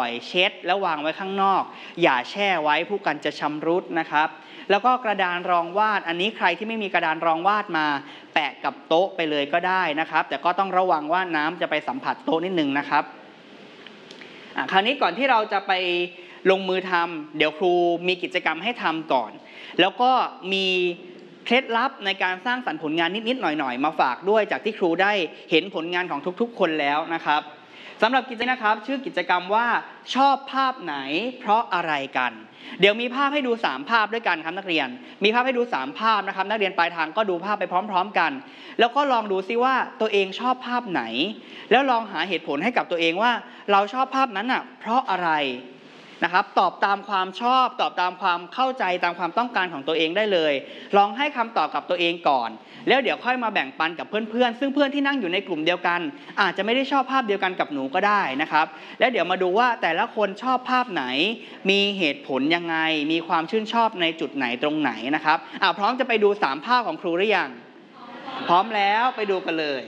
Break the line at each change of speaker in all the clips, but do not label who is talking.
อยเช็ดแล้ววางไว้ข้างนอกอย่าแช่ไว้ผู้กันจะชำรุดนะครับแล้วก็กระดานรองวาดอันนี้ใครที่ไม่มีกระดานรองวาดมาแปะกับโต๊ะไปเลยก็ได้นะครับแต่ก็ต้องระวังว่าน้ำจะไปสัมผัสโต๊ะนิดนึงนะครับคราวนี้ก่อนที่เราจะไปลงมือทำเดี๋ยวครูมีกิจกรรมให้ทำก่อนแล้วก็มีเคล็ดลับในการสร้างสรรค์ผลงานนิดๆหน่อยๆมาฝากด้วยจากที่ครูได้เห็นผลงานของทุกๆคนแล้วนะครับสำหรับกิจกรรมนะครับชื่อกิจกรรมว่าชอบภาพไหนเพราะอะไรกันเดี๋ยวมีภาพให้ดู3ภาพด้วยกันครับนักเรียนมีภาพให้ดู3ภาพนะครับนักเรียนปลายทางก็ดูภาพไปพร้อมๆกันแล้วก็ลองดูซิว่าตัวเองชอบภาพไหนแล้วลองหาเหตุผลให้กับตัวเองว่าเราชอบภาพนั้นน่ะเพราะอะไรนะครับตอบตามความชอบตอบตามความเข้าใจตามความต้องการของตัวเองได้เลยลองให้คำตอบกับตัวเองก่อนแล้วเดี๋ยวค่อยมาแบ่งปันกับเพื่อนๆซึ่งเพื่อนที่นั่งอยู่ในกลุ่มเดียวกันอาจจะไม่ได้ชอบภาพเดียวกันกับหนูก็ได้นะครับแล้วเดี๋ยวมาดูว่าแต่ละคนชอบภาพไหนมีเหตุผลยังไงมีความชื่นชอบในจุดไหนตรงไหนนะครับพร้อมจะไปดู3ภาพของครูหรือยังพร้อมแล้วไปดูกันเลย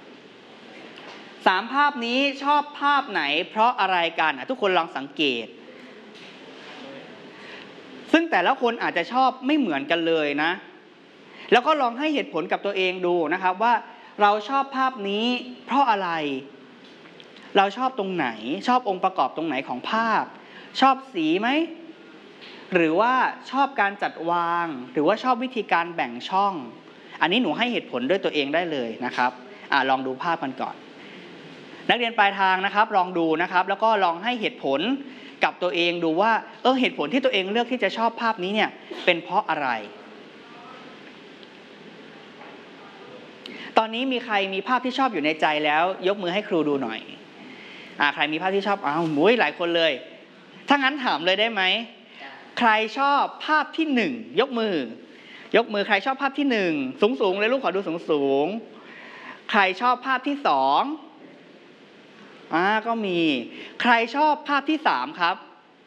3ภาพนี้ชอบภาพไหนเพราะอะไรกันทุกคนลองสังเกตซึ่งแต่ละคนอาจจะชอบไม่เหมือนกันเลยนะแล้วก็ลองให้เหตุผลกับตัวเองดูนะครับว่าเราชอบภาพนี้เพราะอะไรเราชอบตรงไหนชอบองค์ประกอบตรงไหนของภาพชอบสีไหมหรือว่าชอบการจัดวางหรือว่าชอบวิธีการแบ่งช่องอันนี้หนูให้เหตุผลด้วยตัวเองได้เลยนะครับลองดูภาพกันก่อนนักเรียนปลายทางนะครับลองดูนะครับแล้วก็ลองให้เหตุผลกับตัวเองดูว่าเหตุผลที่ตัวเองเลือกที่จะชอบภาพนี้เนี่ยเป็นเพราะอะไรตอนนี้มีใครมีภาพที่ชอบอยู่ในใจแล้วยกมือให้ครูดูหน่อยใครมีภาพที่ชอบหลายคนเลยถ้างั้นถามเลยได้ไหมใครชอบภาพที่1ยกมือใครชอบภาพที่1สูงๆเลยลูกขอดูสูงๆใครชอบภาพที่2ก็มีใครชอบภาพที่3ครับ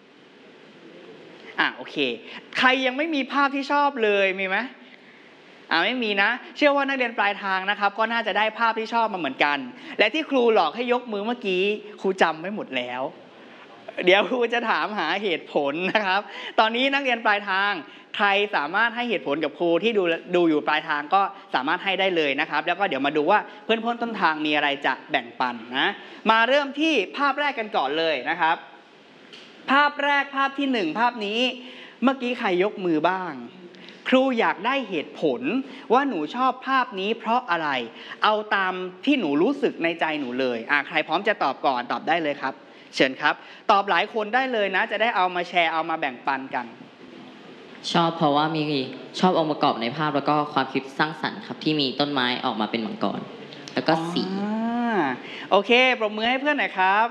โอเคใครยังไม่มีภาพที่ชอบเลยมีไหมไม่มีนะเชื่อว่านักเรียนปลายทางนะครับก็น่าจะได้ภาพที่ชอบมาเหมือนกันและที่ครูหลอกให้ยกมือเมื่อกี้ครูจำไว้หมดแล้วเดี๋ยวครูจะถามหาเหตุผลนะครับตอนนี้นักเรียนปลายทางใครสามารถให้เหตุผลกับครูที่ดูอยู่ปลายทางก็สามารถให้ได้เลยนะครับแล้วก็เดี๋ยวมาดูว่าเพื่อนๆต้นทางมีอะไรจะแบ่งปันนะมาเริ่มที่ภาพแรกกันก่อนเลยนะครับภาพแรกภาพที่1ภาพนี้เมื่อกี้ใครยกมือบ้างครูอยากได้เหตุผลว่าหนูชอบภาพนี้เพราะอะไรเอาตามที่หนูรู้สึกในใจหนูเลยใครพร้อมจะตอบก่อนตอบได้เลยครับเชิญครับตอบหลายคนได้เลยนะจะได้เอามาแชร์เอามาแบ่งปันกัน
ชอบเพราะว่าชอบองค์ประกอบในภาพแล้วก็ความคิดสร้างสรรค์ครับที่มีต้นไม้ออกมาเป็นมังกรแล้วก็สี
โอเคปรบมือให้เพื่อนหน่อยครับ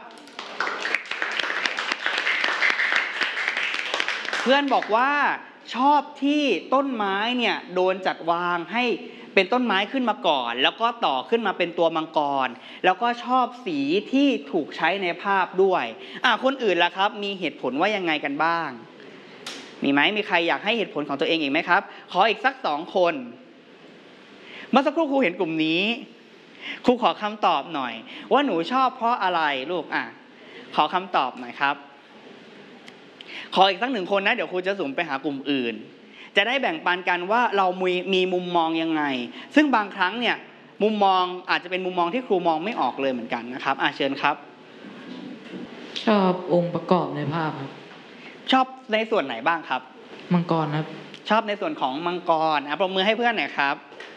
เพื่อนบอกว่าชอบที่ต้นไม้เนี่ยโดนจัดวางให้เป็นต้นไม้ขึ้นมาก่อนแล้วก็ต่อขึ้นมาเป็นตัวมังกรแล้วก็ชอบสีที่ถูกใช้ในภาพด้วยคนอื่นล่ะครับมีเหตุผลว่ายังไงกันบ้างมีไหมมีใครอยากให้เหตุผลของตัวเองอีกไหมครับขออีกสัก2คนเมื่อสักครู่ครูเห็นกลุ่มนี้ครูขอคำตอบหน่อยว่าหนูชอบเพราะอะไรลูกขอคำตอบหน่อยครับขออีกสัก1คนนะเดี๋ยวครูจะสุ่มไปหากลุ่มอื่นจะได้แบ่งปันกันว่าเรามีมุมมองยังไงซึ่งบางครั้งเนี่ยมุมมองอาจจะเป็นมุมมองที่ครูมองไม่ออกเลยเหมือนกันนะครับเชิญครับ
ชอบองค์ประกอบในภาพครับ
ชอบในส่วนไหนบ้างครับ
มังกรครับ
ชอบในส่วนของมังกรปรบมือให้เพื่อนหน่อยครับ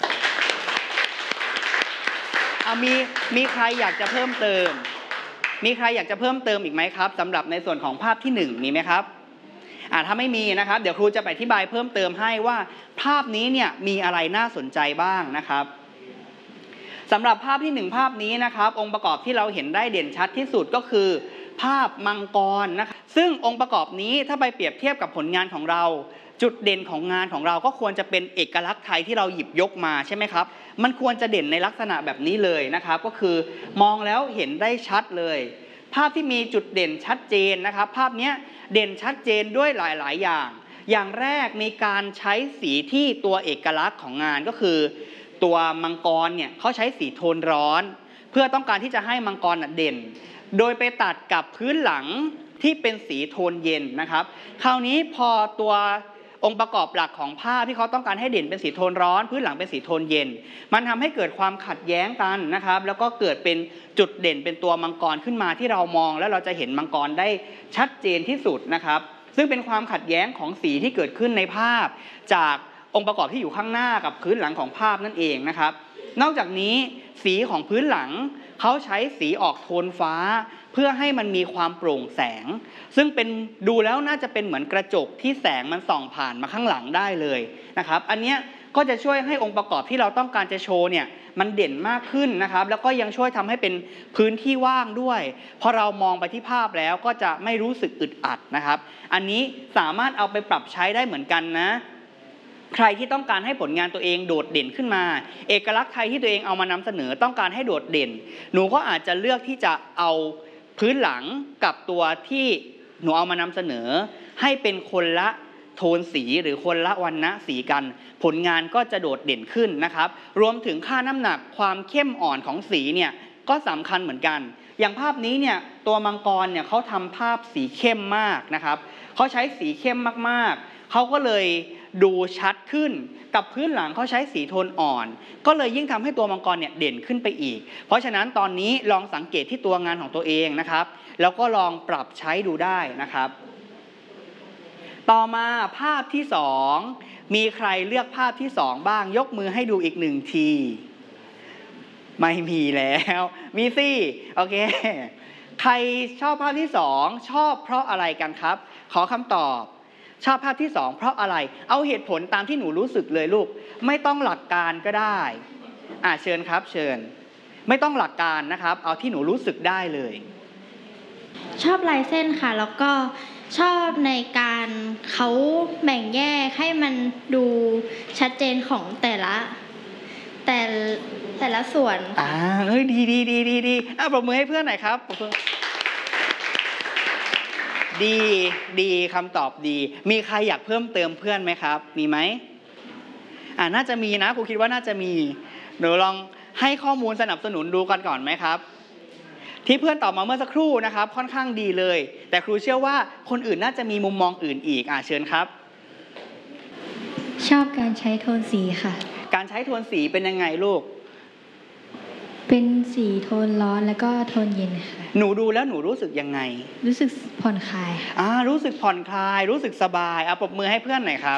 มีใครอยากจะเพิ่มเติมอีกไหมครับสำหรับในส่วนของภาพที่1มีไหมครับถ้าไม่มีนะครับเดี๋ยวครูจะไปอธิบายเพิ่มเติมให้ว่าภาพนี้เนี่ยมีอะไรน่าสนใจบ้างนะครับสำหรับภาพที่1ภาพนี้นะครับองค์ประกอบที่เราเห็นได้เด่นชัดที่สุดก็คือภาพมังกรนะครับซึ่งองค์ประกอบนี้ถ้าไปเปรียบเทียบกับผลงานของเราจุดเด่นของงานของเราก็ควรจะเป็นเอกลักษณ์ไทยที่เราหยิบยกมาใช่ไหมครับมันควรจะเด่นในลักษณะแบบนี้เลยนะครับก็คือมองแล้วเห็นได้ชัดเลยภาพที่มีจุดเด่นชัดเจนนะครับภาพนี้เด่นชัดเจนด้วยหลายๆอย่างแรกมีการใช้สีที่ตัวเอกลักษณ์ของงานก็คือตัวมังกรเนี่ยเขาใช้สีโทนร้อนเพื่อต้องการที่จะให้มังกรเด่นโดยไปตัดกับพื้นหลังที่เป็นสีโทนเย็นนะครับคราวนี้พอตัวองค์ประกอบหลักของภาพที่เขาต้องการให้เด่นเป็นสีโทนร้อนพื้นหลังเป็นสีโทนเย็นมันทำให้เกิดความขัดแย้งกันนะครับแล้วก็เกิดเป็นจุดเด่นเป็นตัวมังกรขึ้นมาที่เรามองแล้วเราจะเห็นมังกรได้ชัดเจนที่สุดนะครับซึ่งเป็นความขัดแย้งของสีที่เกิดขึ้นในภาพจากองค์ประกอบที่อยู่ข้างหน้ากับพื้นหลังของภาพนั่นเองนะครับนอกจากนี้สีของพื้นหลังเขาใช้สีออกโทนฟ้าเพื่อให้มันมีความโปร่งแสงซึ่งเป็นดูแล้วน่าจะเป็นเหมือนกระจกที่แสงมันส่องผ่านมาข้างหลังได้เลยนะครับอันเนี้ยก็จะช่วยให้องค์ประกอบที่เราต้องการจะโชว์เนี่ยมันเด่นมากขึ้นนะครับแล้วก็ยังช่วยทำให้เป็นพื้นที่ว่างด้วยพอเรามองไปที่ภาพแล้วก็จะไม่รู้สึกอึดอัดนะครับอันนี้สามารถเอาไปปรับใช้ได้เหมือนกันนะใครที่ต้องการให้ผลงานตัวเองโดดเด่นขึ้นมาเอกลักษณ์ไทยที่ตัวเองเอามานำเสนอต้องการให้โดดเด่นหนูก็อาจจะเลือกที่จะเอาพื้นหลังกับตัวที่หนูเอามานำเสนอให้เป็นคนละโทนสีหรือคนละวรรณะสีกันผลงานก็จะโดดเด่นขึ้นนะครับรวมถึงค่าน้ำหนักความเข้มอ่อนของสีเนี่ยก็สำคัญเหมือนกันอย่างภาพนี้เนี่ยตัวมังกรเนี่ยเขาทำภาพสีเข้มมากนะครับเขาใช้สีเข้มมากๆเขาก็เลยดูชัดขึ้นกับพื้นหลังเขาใช้สีโทนอ่อนก็เลยยิ่งทำให้ตัวมังกรเนี่ยเด่นขึ้นไปอีกเพราะฉะนั้นตอนนี้ลองสังเกตที่ตัวงานของตัวเองนะครับแล้วก็ลองปรับใช้ดูได้นะครับต่อมาภาพที่2มีใครเลือกภาพที่2บ้างยกมือให้ดูอีก1ทีไม่มีแล้วมีสิโอเคใครชอบภาพที่2ชอบเพราะอะไรกันครับขอคำตอบชอบภาพที่2เพราะอะไรเอาเหตุผลตามที่หนูรู้สึกเลยลูกไม่ต้องหลักการก็ได้เชิญครับเชิญไม่ต้องหลักการนะครับเอาที่หนูรู้สึกได้เลย
ชอบลายเส้นค่ะแล้วก็ชอบในการเขาแบ่งแยกให้มันดูชัดเจนของแต่ละส่วน
เฮ้ยดีปรบมือให้เพื่อนหน่อยครับดีคำตอบดีมีใครอยากเพิ่มเติมเพื่อนไหมครับมีไหมน่าจะมีนะครูคิดว่าน่าจะมีหนูลองให้ข้อมูลสนับสนุนดูกันก่อนไหมครับที่เพื่อนตอบมาเมื่อสักครู่นะครับค่อนข้างดีเลยแต่ครูเชื่อว่าคนอื่นน่าจะมีมุมมองอื่นอีกเชิญครับ
ชอบการใช้โทนสีค่ะ
การใช้โทนสีเป็นยังไงลูก
เป็นสีโทนร้อนแล้วก็โทนเย็นค่ะ
หนูดูแล้วหนูรู้สึกยังไง
รู้สึกผ่อนคลาย
รู้สึกผ่อนคลายรู้สึกสบายปรบมือให้เพื่อนหน่อยครับ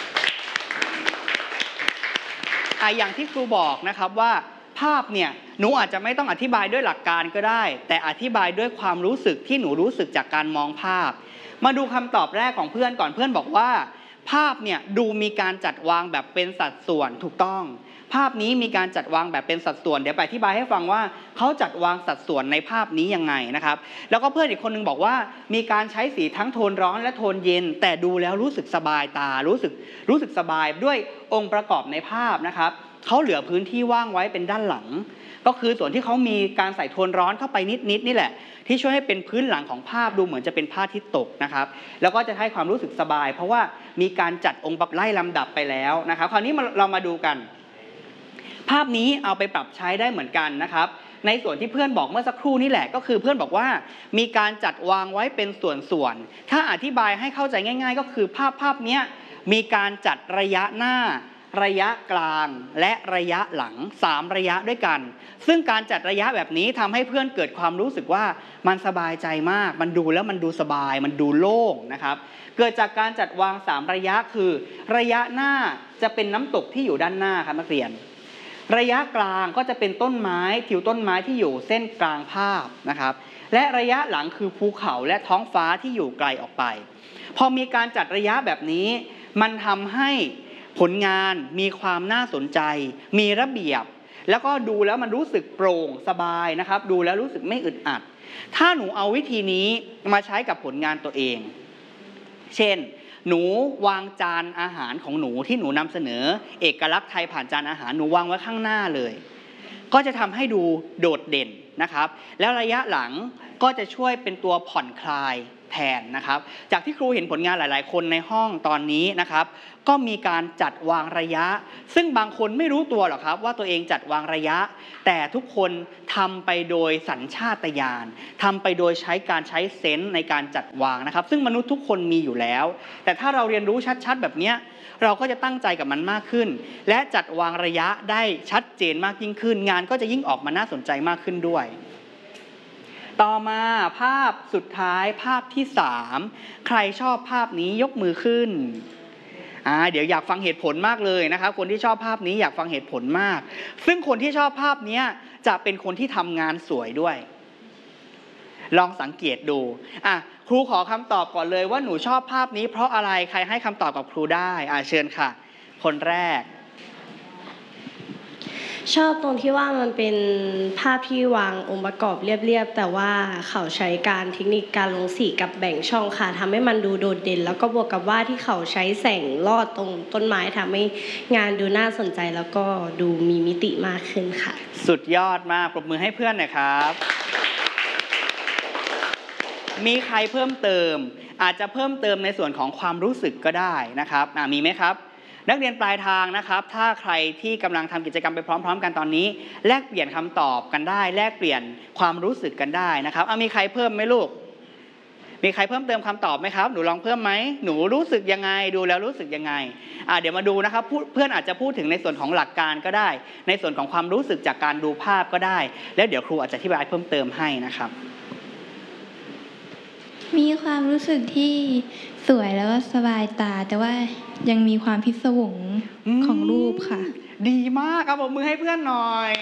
อย่างที่ครูบอกนะครับว่าภาพเนี่ยหนูอาจจะไม่ต้องอธิบายด้วยหลักการก็ได้แต่อธิบายด้วยความรู้สึกที่หนูรู้สึกจากการมองภาพมาดูคำตอบแรกของเพื่อนก่อนเพื่อนบอกว่าภาพเนี่ยดูมีการจัดวางแบบเป็นสัดส่วนถูกต้องภาพนี้มีการจัดวางแบบเป็นสัดส่วนเดี๋ยวไปอธิบายให้ฟังว่าเขาจัดวางสัดส่วนในภาพนี้ยังไงนะครับแล้วก็เพื่อนอีกคนนึงบอกว่ามีการใช้สีทั้งโทนร้อนและโทนเย็นแต่ดูแล้วรู้สึกสบายตารู้สึกสบายด้วยองค์ประกอบในภาพนะครับเขาเหลือพื้นที่ว่างไว้เป็นด้านหลังก็คือส่วนที่เขามีการใส่โทนร้อนเข้าไปนิดนี่แหละที่ช่วยให้เป็นพื้นหลังของภาพดูเหมือนจะเป็นพระอาทิตย์ตกนะครับแล้วก็จะให้ความรู้สึกสบายเพราะว่ามีการจัดองค์ประกอบไล่ลำดับไปแล้วนะครับคราวนี้เรามาดูกันภาพนี้เอาไปปรับใช้ได้เหมือนกันนะครับในส่วนที่เพื่อนบอกเมื่อสักครู่นี่แหละก็คือเพื่อนบอกว่ามีการจัดวางไว้เป็นส่วนๆถ้าอธิบายให้เข้าใจง่ายๆก็คือภาพนี้มีการจัดระยะหน้าระยะกลางและระยะหลัง3ระยะด้วยกันซึ่งการจัดระยะแบบนี้ทำให้เพื่อนเกิดความรู้สึกว่ามันสบายใจมากมันดูแล้วมันดูสบายมันดูโล่งนะครับเกิดจากการจัดวาง3ระยะคือระยะหน้าจะเป็นน้ำตกที่อยู่ด้านหน้าครับนักเรียนระยะกลางก็จะเป็นต้นไม้ทิวต้นไม้ที่อยู่เส้นกลางภาพนะครับและระยะหลังคือภูเขาและท้องฟ้าที่อยู่ไกลออกไปพอมีการจัดระยะแบบนี้มันทำให้ผลงานมีความน่าสนใจมีระเบียบแล้วก็ดูแล้วมันรู้สึกโปร่งสบายนะครับดูแล้วรู้สึกไม่อึดอัดถ้าหนูเอาวิธีนี้มาใช้กับผลงานตัวเองเช่นหนูวางจานอาหารของหนูที่หนูนำเสนอเอกลักษณ์ไทยผ่านจานอาหารหนูวางไว้ข้างหน้าเลยก็จะทำให้ดูโดดเด่นนะครับแล้วระยะหลังก็จะช่วยเป็นตัวผ่อนคลายแทนนะครับจากที่ครูเห็นผลงานหลายๆคนในห้องตอนนี้นะครับก็มีการจัดวางระยะซึ่งบางคนไม่รู้ตัวหรอกครับว่าตัวเองจัดวางระยะแต่ทุกคนทำไปโดยสัญชาตญาณทำไปโดยใช้เซนส์ในการจัดวางนะครับซึ่งมนุษย์ทุกคนมีอยู่แล้วแต่ถ้าเราเรียนรู้ชัดๆแบบนี้เราก็จะตั้งใจกับมันมากขึ้นและจัดวางระยะได้ชัดเจนมากยิ่งขึ้นงานก็จะยิ่งออกมาน่าสนใจมากขึ้นด้วยต่อมาภาพสุดท้ายภาพที่3ใครชอบภาพนี้ยกมือขึ้นเดี๋ยวอยากฟังเหตุผลมากเลยนะครับคนที่ชอบภาพนี้อยากฟังเหตุผลมากซึ่งคนที่ชอบภาพนี้จะเป็นคนที่ทำงานสวยด้วยลองสังเกตดูครูขอคำตอบก่อนเลยว่าหนูชอบภาพนี้เพราะอะไรใครให้คำตอบกับครูได้เชิญค่ะคนแรก
ชอบตรงที่ว่ามันเป็นภาพที่วางองค์ประกอบเรียบๆแต่ว่าเขาใช้การเทคนิคการลงสีกับแบ่งช่องค่ะทำให้มันดูโดดเด่นแล้วก็บวกกับว่าที่เขาใช้แสงลอดตรงต้นไม้ทำให้งานดูน่าสนใจแล้วก็ดูมีมิติมากขึ้นค่ะ
สุดยอดมากปรบมือให้เพื่อนหน่อยครับมีใครเพิ่มเติมอาจจะเพิ่มเติมในส่วนของความรู้สึกก็ได้นะครับมีไหมครับนักเรียนปลายทางนะครับถ้าใครที่กำลังทำกิจกรรมไปพร้อมๆกันตอนนี้แลกเปลี่ยนคำตอบกันได้แลกเปลี่ยนความรู้สึกกันได้นะครับมีใครเพิ่มไหมลูกมีใครเพิ่มเติมคำตอบไหมครับหนูลองเพิ่มไหมหนูรู้สึกยังไงดูแล้วรู้สึกยังไงเดี๋ยวมาดูนะครับเพื่อนอาจจะพูดถึงในส่วนของหลักการก็ได้ในส่วนของความรู้สึกจากการดูภาพก็ได้แล้วเดี๋ยวครูอาจจะอธิบายเพิ่มเติมให้นะครับ
มีความรู้สึกที่สวยแล้วก็สบายตาแต่ว่ายังมีความพิศวงของรูปค่ะ
ดีมากครับปรบมือให้เพื่อนหน่อย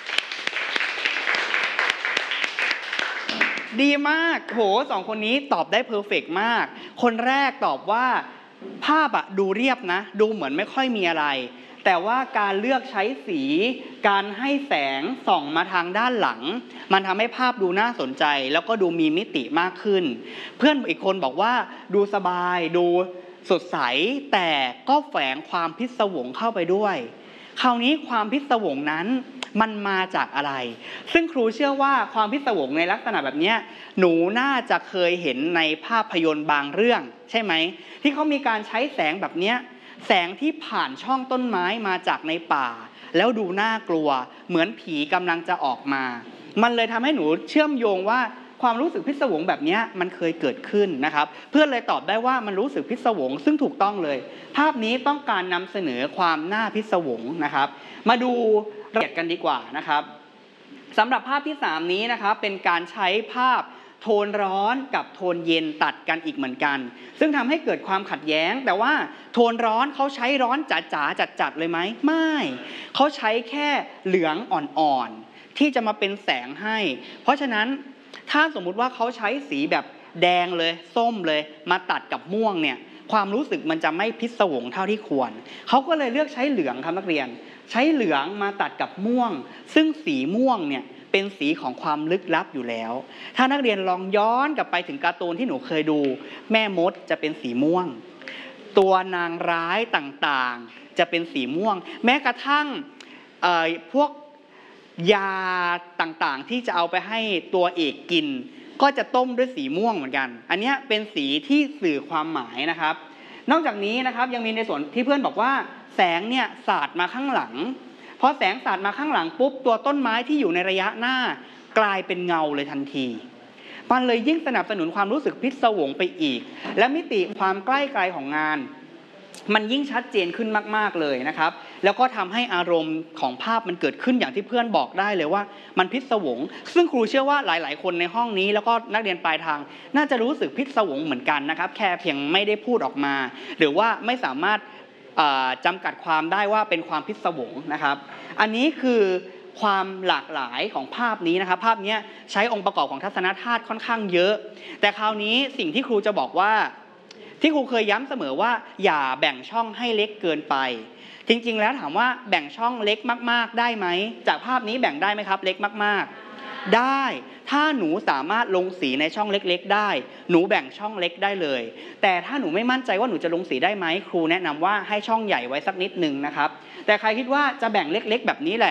ดีมากโห2คนนี้ตอบได้เพอร์เฟกต์มากคนแรกตอบว่าภาพดูเรียบนะดูเหมือนไม่ค่อยมีอะไรแต่ว่าการเลือกใช้สีการให้แสงส่องมาทางด้านหลังมันทำให้ภาพดูน่าสนใจแล้วก็ดูมีมิติมากขึ้นเพื่อนอีกคนบอกว่าดูสบายดูสดใสแต่ก็แฝงความพิศวงเข้าไปด้วยคราวนี้ความพิศวงนั้นมันมาจากอะไรซึ่งครูเชื่อว่าความพิศวงในลักษณะแบบนี้หนูน่าจะเคยเห็นในภาพยนตร์บางเรื่องใช่ไหมที่เขามีการใช้แสงแบบนี้แสงที่ผ่านช่องต้นไม้มาจากในป่าแล้วดูน่ากลัวเหมือนผีกำลังจะออกมามันเลยทำให้หนูเชื่อมโยงว่าความรู้สึกพิศวงแบบนี้มันเคยเกิดขึ้นนะครับเพื่อนเลยตอบได้ว่ามันรู้สึกพิศวงซึ่งถูกต้องเลยภาพนี้ต้องการนำเสนอความน่าพิศวงนะครับมาดูรายละเอียดกันดีกว่านะครับสำหรับภาพที่3นี้นะครับเป็นการใช้ภาพโทนร้อนกับโทนเย็นตัดกันอีกเหมือนกันซึ่งทำให้เกิดความขัดแย้งแต่ว่าโทนร้อนเขาใช้ร้อนจ๋าๆจัดๆเลยไหมไม่เขาใช้แค่เหลืองอ่อนๆที่จะมาเป็นแสงให้เพราะฉะนั้นถ้าสมมุติว่าเขาใช้สีแบบแดงเลยส้มเลยมาตัดกับม่วงเนี่ยความรู้สึกมันจะไม่พิศวงเท่าที่ควรเขาก็เลยเลือกใช้เหลืองครับนักเรียนใช้เหลืองมาตัดกับม่วงซึ่งสีม่วงเนี่ยเป็นสีของความลึกลับอยู่แล้วถ้านักเรียนลองย้อนกลับไปถึงการ์ตูนที่หนูเคยดูแม่มดจะเป็นสีม่วงตัวนางร้ายต่างๆจะเป็นสีม่วงแม้กระทั่งพวกยาต่างๆที่จะเอาไปให้ตัวเอกกินก็จะต้มด้วยสีม่วงเหมือนกันอันนี้เป็นสีที่สื่อความหมายนะครับนอกจากนี้นะครับยังมีในส่วนที่เพื่อนบอกว่าแสงเนี่ยสาดมาข้างหลังพอแสงสาดมาข้างหลังปุ๊บตัวต้นไม้ที่อยู่ในระยะหน้ากลายเป็นเงาเลยทันทีมันเลยยิ่งสนับสนุนความรู้สึกพิศวงไปอีกและมิติความใกล้ไกลของงานมันยิ่งชัดเจนขึ้นมากๆเลยนะครับแล้วก็ทำให้อารมณ์ของภาพมันเกิดขึ้นอย่างที่เพื่อนบอกได้เลยว่ามันพิศวงซึ่งครูเชื่อว่าหลายๆคนในห้องนี้แล้วก็นักเรียนปลายทางน่าจะรู้สึกพิศวงเหมือนกันนะครับแค่เพียงไม่ได้พูดออกมาหรือว่าไม่สามารถจำกัดความได้ว่าเป็นความพิศวงนะครับอันนี้คือความหลากหลายของภาพนี้นะครับภาพนี้ใช้องค์ประกอบของทัศนธาตุค่อนข้างเยอะแต่คราวนี้สิ่งที่ครูจะบอกว่าที่ครูเคยย้ำเสมอว่าอย่าแบ่งช่องให้เล็กเกินไปจริงๆแล้วถามว่าแบ่งช่องเล็กมากๆได้ไหมจากภาพนี้แบ่งได้ไหมครับเล็กมากๆได้ถ้าหนูสามารถลงสีในช่องเล็กๆได้หนูแบ่งช่องเล็กได้เลยแต่ถ้าหนูไม่มั่นใจว่าหนูจะลงสีได้ไหมครูแนะนำว่าให้ช่องใหญ่ไว้สักนิดนึงนะครับแต่ใครคิดว่าจะแบ่งเล็กๆแบบนี้แหละ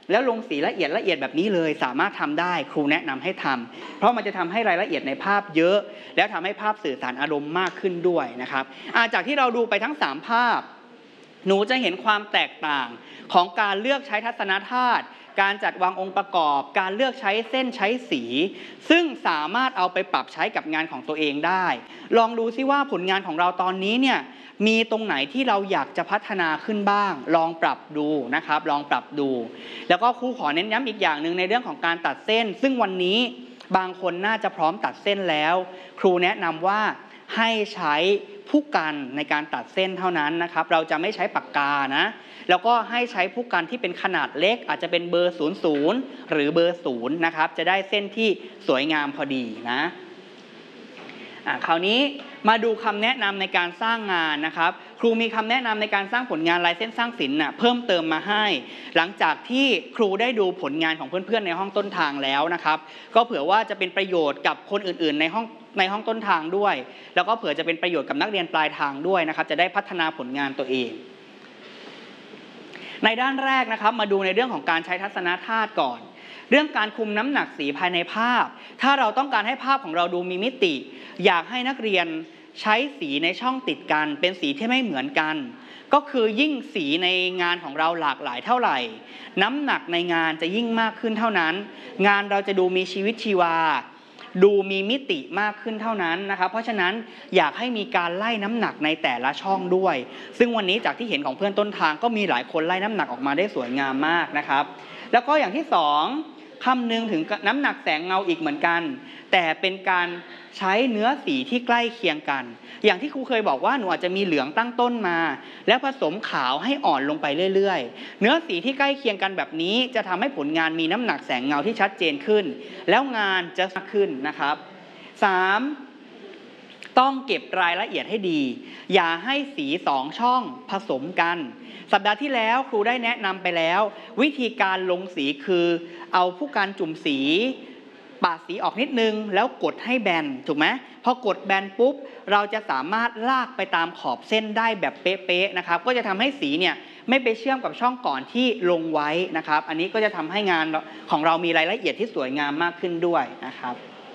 แล้วลงสีละเอียดแบบนี้เลยสามารถทำได้ครูแนะนำให้ทำเพราะมันจะทำให้รายละเอียดในภาพเยอะแล้วทำให้ภาพสื่อสารอารมณ์มากขึ้นด้วยนะครับจากที่เราดูไปทั้ง3ภาพหนูจะเห็นความแตกต่างของการเลือกใช้ทัศนธาตุการจัดวางองค์ประกอบการเลือกใช้เส้นใช้สีซึ่งสามารถเอาไปปรับใช้กับงานของตัวเองได้ลองดูซิว่าผลงานของเราตอนนี้เนี่ยมีตรงไหนที่เราอยากจะพัฒนาขึ้นบ้างลองปรับดูนะครับลองปรับดูแล้วก็ครูขอเน้นย้ำอีกอย่างหนึ่งในเรื่องของการตัดเส้นซึ่งวันนี้บางคนน่าจะพร้อมตัดเส้นแล้วครูแนะนำว่าให้ใช้ผู้กันในการตัดเส้นเท่านั้นนะครับเราจะไม่ใช้ปากกานะแล้วก็ให้ใช้ผู้กันที่เป็นขนาดเล็กอาจจะเป็นเบอร์00หรือเบอร์0นะครับจะได้เส้นที่สวยงามพอดีนะคราวนี้มาดูคำแนะนำในการสร้างงานนะครับครูมีคำแนะนำในการสร้างผลงานลายเส้นสร้างศิลป์เพิ่มเติมมาให้หลังจากที่ครูได้ดูผลงานของเพื่อนๆในห้องต้นทางแล้วนะครับก็เผื่อว่าจะเป็นประโยชน์กับคนอื่นๆในห้องต้นทางด้วยแล้วก็เผื่อจะเป็นประโยชน์กับนักเรียนปลายทางด้วยนะครับจะได้พัฒนาผลงานตัวเองในด้านแรกนะครับมาดูในเรื่องของการใช้ทัศนธาตุก่อนเรื่องการคุมน้ำหนักสีภายในภาพถ้าเราต้องการให้ภาพของเราดูมีมิติอยากให้นักเรียนใช้สีในช่องติดกันเป็นสีที่ไม่เหมือนกันก็คือยิ่งสีในงานของเราหลากหลายเท่าไหร่น้ำหนักในงานจะยิ่งมากขึ้นเท่านั้นงานเราจะดูมีชีวิตชีวาดูมีมิติมากขึ้นเท่านั้นนะครับเพราะฉะนั้นอยากให้มีการไล่น้ำหนักในแต่ละช่องด้วยซึ่งวันนี้จากที่เห็นของเพื่อนต้นทางก็มีหลายคนไล่น้ำหนักออกมาได้สวยงามมากนะครับแล้วก็อย่างที่2คำนึงถึงน้ำหนักแสงเงาอีกเหมือนกันแต่เป็นการใช้เนื้อสีที่ใกล้เคียงกันอย่างที่ครูเคยบอกว่าหนูอาจจะมีเหลืองตั้งต้นมาแล้วผสมขาวให้อ่อนลงไปเรื่อยๆเนื้อสีที่ใกล้เคียงกันแบบนี้จะทำให้ผลงานมีน้ำหนักแสงเงาที่ชัดเจนขึ้นแล้วงานจะมากขึ้นนะครับ 3. ต้องเก็บรายละเอียดให้ดีอย่าให้สี2ช่องผสมกันสัปดาห์ที่แล้วครูได้แนะนำไปแล้ววิธีการลงสีคือเอาผู้การจุ่มสีปาดสีออกนิดนึงแล้วกดให้แบนถูกไหมพอกดแบนปุ๊บเราจะสามารถลากไปตามขอบเส้นได้แบบเป๊ะๆนะครับก็จะทำให้สีเนี่ยไม่ไปเชื่อมกับช่องก่อนที่ลงไว้นะครับอันนี้ก็จะทำให้งานของเรามีรายละเอียดที่สวยงามมากขึ้นด้วยนะครับ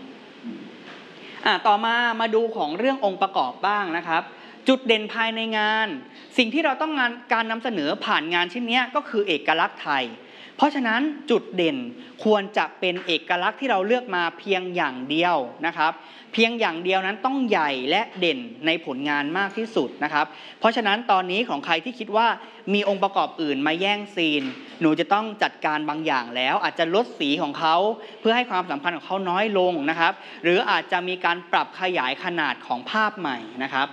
ต่อมาดูของเรื่ององค์ประกอบบ้างนะครับจุดเด่นภายในงานสิ่งที่เราต้องการนำเสนอผ่านงานชิ้นนี้ก็คือเอกลักษณ์ไทยเพราะฉะนั้นจุดเด่นควรจะเป็นเอกลักษณ์ที่เราเลือกมาเพียงอย่างเดียวนะครับเพียงอย่างเดียวนั้นต้องใหญ่และเด่นในผลงานมากที่สุดนะครับเพราะฉะนั้นตอนนี้ของใครที่คิดว่ามีองค์ประกอบอื่นมาแย่งซีนหนูจะต้องจัดการบางอย่างแล้วอาจจะลดสีของเขาเพื่อให้ความสัมพันธ์ของเขาน้อยลงนะครับหรืออาจจะมีการปรับขยายขนาดของภาพใหม่นะครับ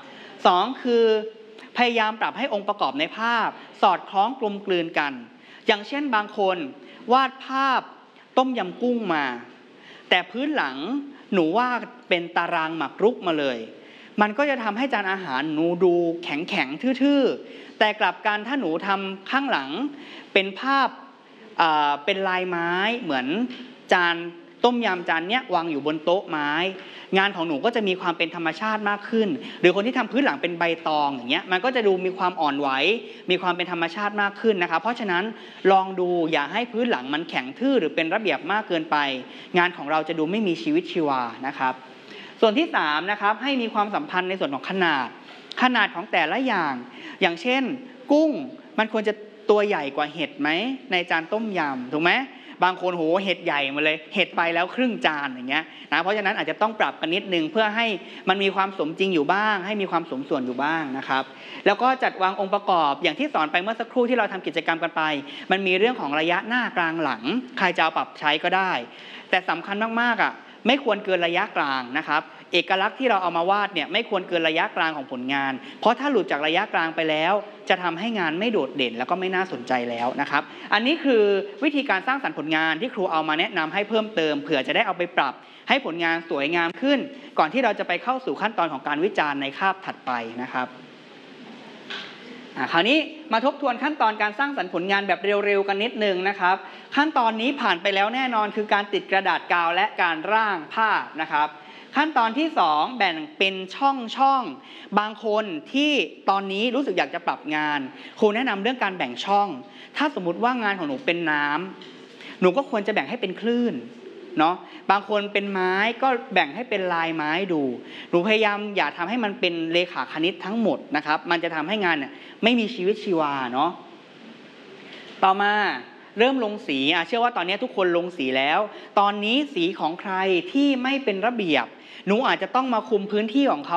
2คือพยายามปรับให้องค์ประกอบในภาพสอดคล้องกลมกลืนกันอย่างเช่นบางคนวาดภาพต้มยำกุ้งมาแต่พื้นหลังหนูวาดเป็นตารางหมากรุกมาเลยมันก็จะทำให้จานอาหารหนูดูแข็งทื่อๆแต่กลับกันถ้าหนูทำข้างหลังเป็นภาพเป็นลายไม้เหมือนจานต้มยำจานเนี้ยวางอยู่บนโต๊ะไม้งานของหนูก็จะมีความเป็นธรรมชาติมากขึ้นหรือคนที่ทำพื้นหลังเป็นใบตองอย่างเงี้ยมันก็จะดูมีความอ่อนไหวมีความเป็นธรรมชาติมากขึ้นนะครับเพราะฉะนั้นลองดูอย่าให้พื้นหลังมันแข็งทื่อหรือเป็นระเบียบมากเกินไปงานของเราจะดูไม่มีชีวิตชีวานะครับส่วนที่3นะครับให้มีความสัมพันธ์ในส่วนของขนาดของแต่ละอย่างเช่นกุ้งมันควรจะตัวใหญ่กว่าเห็ดไหมในจานต้มยำถูกไหมบางคนโหเห็ดใหญ่มาเลยเห็ดไปแล้วครึ่งจานอย่างเงี้ยนะเพราะฉะนั้นอาจจะต้องปรับกันนิดนึงเพื่อให้มันมีความสมจริงอยู่บ้างให้มีความสมส่วนอยู่บ้างนะครับแล้วก็จัดวางองค์ประกอบอย่างที่สอนไปเมื่อสักครู่ที่เราทำกิจกรรมกันไปมันมีเรื่องของระยะหน้ากลางหลังใครจะเอาปรับใช้ก็ได้แต่สำคัญมากๆไม่ควรเกินระยะกลางนะครับเอกลักษณ์ที่เราเอามาวาดเนี่ยไม่ควรเกินระยะกลางของผลงานเพราะถ้าหลุดจากระยะกลางไปแล้วจะทำให้งานไม่โดดเด่นแล้วก็ไม่น่าสนใจแล้วนะครับอันนี้คือวิธีการสร้างสรรค์ผลงานที่ครูเอามาแนะนำให้เพิ่มเติมเผื่อจะได้เอาไปปรับให้ผลงานสวยงามขึ้นก่อนที่เราจะไปเข้าสู่ขั้นตอนของการวิจารณ์ในคาบถัดไปนะครับคราวนี้มาทบทวนขั้นตอนการสร้างสรรค์ผลงานแบบเร็วๆกันนิดนึงนะครับขั้นตอนนี้ผ่านไปแล้วแน่นอนคือการติดกระดาษกาวและการร่างภาพนะครับขั้นตอนที่2แบ่งเป็นช่องบางคนที่ตอนนี้รู้สึกอยากจะปรับงานครูแนะนำเรื่องการแบ่งช่องถ้าสมมุติว่างานของหนูเป็นน้ำหนูก็ควรจะแบ่งให้เป็นคลื่นเนาะบางคนเป็นไม้ก็แบ่งให้เป็นลายไม้ดูหนูพยายามอย่าทำให้มันเป็นเลขาคณิตทั้งหมดนะครับมันจะทำให้งานเนี่ยไม่มีชีวิตชีวาเนาะต่อมาเริ่มลงสีเชื่อว่าตอนนี้ทุกคนลงสีแล้วตอนนี้สีของใครที่ไม่เป็นระเบียบหนูอาจจะต้องมาคุมพื้นที่ของเขา